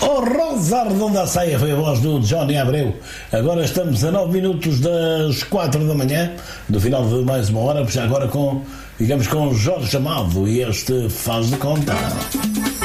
Oh, Rosa Redonda à Saia, foi a voz do Johnny Abreu. Agora estamos a 9 minutos das 4 da manhã, do final de mais uma hora, já agora com Jorge Amado e este Faz de Conta.